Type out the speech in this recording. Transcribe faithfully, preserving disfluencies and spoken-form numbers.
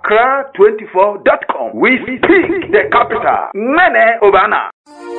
accra twenty-four dot com. We speak the capital. Mene Obana.